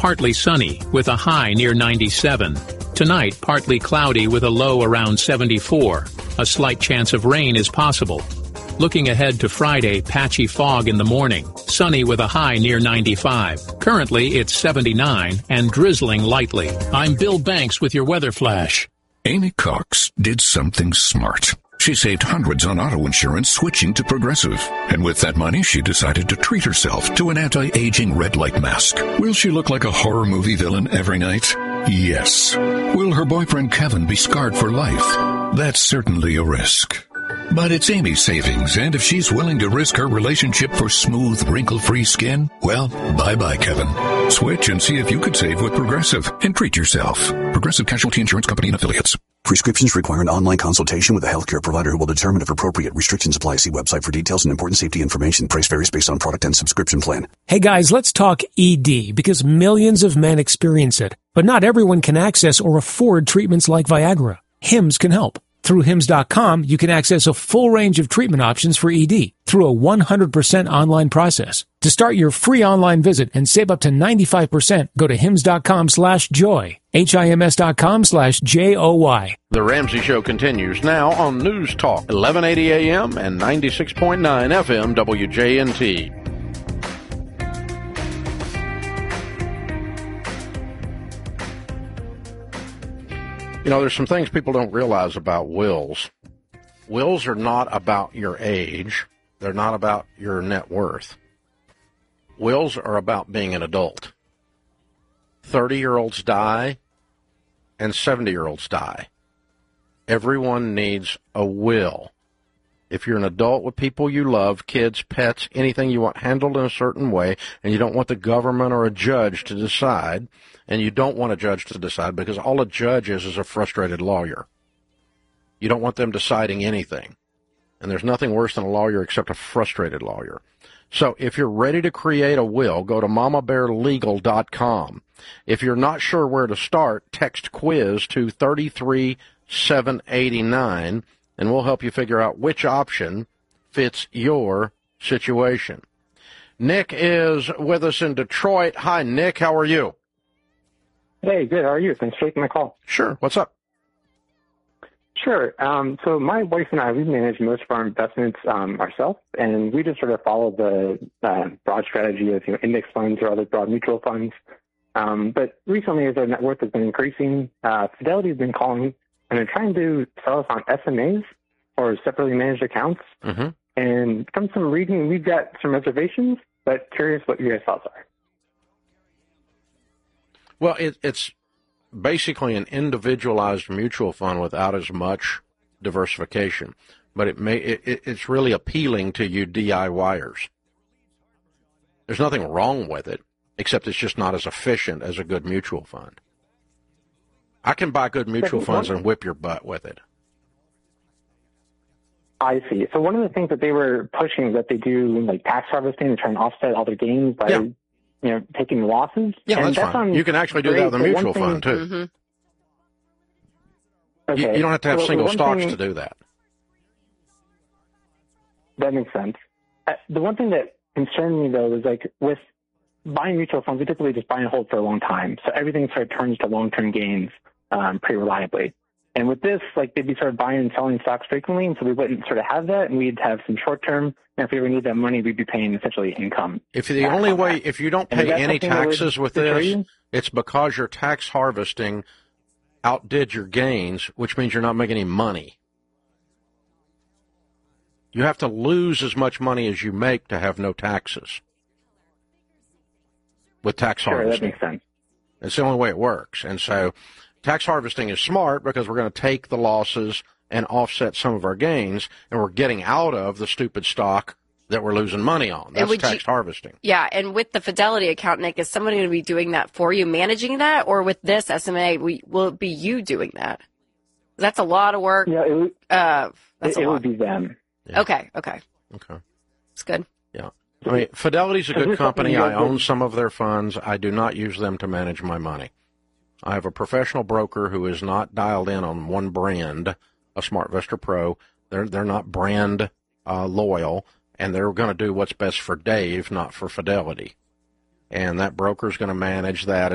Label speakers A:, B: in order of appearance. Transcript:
A: partly sunny with a high near 97. Tonight, partly cloudy with a low around 74. A slight chance of rain is possible. Looking ahead to Friday, patchy fog in the morning. Sunny with a high near 95. Currently, it's 79 and drizzling lightly. I'm Bill Banks with your weather flash.
B: Amy Cox did something smart. She saved hundreds on auto insurance switching to Progressive. And with that money, she decided to treat herself to an anti-aging red light mask. Will she look like a horror movie villain every night? Yes. Will her boyfriend Kevin be scarred for life? That's certainly a risk. But it's Amy's savings, and if she's willing to risk her relationship for smooth, wrinkle-free skin, well, bye-bye, Kevin. Switch and see if you could save with Progressive and treat yourself. Progressive Casualty Insurance Company and Affiliates.
C: Prescriptions require an online consultation with a healthcare provider who will determine if appropriate. Restrictions apply. See website for details and important safety information. Price varies based on product and subscription plan.
D: Hey guys, let's talk ED because millions of men experience it. But not everyone can access or afford treatments like Viagra. Hims can help. Through Hims.com, you can access a full range of treatment options for ED through a 100% online process. To start your free online visit and save up to 95%, go to Hims.com/joy. HIMS.com/JOY.
E: The Ramsey Show continues now on News Talk, 1180 AM and 96.9 FM WJNT. You know, there's some things people don't realize about wills. Wills are not about your age. They're not about your net worth. Wills are about being an adult. 30-year-olds die and 70-year-olds die. Everyone needs a will. If you're an adult with people you love, kids, pets, anything you want handled in a certain way, and you don't want the government or a judge to decide, and you don't want a judge to decide because all a judge is a frustrated lawyer. You don't want them deciding anything. And there's nothing worse than a lawyer except a frustrated lawyer. So if you're ready to create a will, go to mamabearlegal.com. If you're not sure where to start, text quiz to 33789, and we'll help you figure out which option fits your situation. Nick is with us in Detroit. Hi, Nick. How are you?
F: Hey, good. How are you? Thanks for taking my call.
E: Sure. What's up?
F: Sure. So my wife and I, we manage most of our investments ourselves, and we just sort of follow the broad strategy of index funds or other broad mutual funds. But recently, as our net worth has been increasing, Fidelity has been calling, and they're trying to sell us on SMAs or separately managed accounts. Mm-hmm. And from some reading, we've got some reservations, but curious what your guys' thoughts are.
E: Well, it's basically an individualized mutual fund without as much diversification, but it's really appealing to you DIYers. There's nothing wrong with it, except it's just not as efficient as a good mutual fund. I can buy good mutual funds and whip your butt with it.
F: I see. So one of the things that they were pushing that they do like tax harvesting and trying to offset all their gains by taking losses.
E: Yeah, and that's fine. You can actually do that with a mutual fund, too.
F: Mm-hmm. Okay.
E: You don't have to have single stocks to do that.
F: That makes sense. The one thing that concerned me, though, is like with buying mutual funds, we typically just buy and hold for a long time. So everything sort of turns to long-term gains pretty reliably. And with this, like they'd be sort of buying and selling stocks frequently, and so we wouldn't sort of have that, and we'd have some short-term. And if we ever need that money, we'd be paying essentially income.
E: If you don't pay any taxes with this, it's because your tax harvesting outdid your gains, which means you're not making any money. You have to lose as much money as you make to have no taxes with tax harvesting.
F: That makes sense.
E: It's the only way it works. And so tax harvesting is smart because we're going to take the losses and offset some of our gains, and we're getting out of the stupid stock that we're losing money on. That's tax harvesting.
G: Yeah, and with the Fidelity account, Nick, is somebody going to be doing that for you, managing that? Or with this SMA, will it be you doing that? That's a lot of work.
F: Yeah,
G: it
F: would be them.
E: Yeah.
G: Okay. It's good.
E: Yeah. I mean, Fidelity's a good company. I own some of their funds. I do not use them to manage my money. I have a professional broker who is not dialed in on one brand, a SmartVestor Pro. They're not brand loyal, and they're going to do what's best for Dave, not for Fidelity. And that broker's going to manage that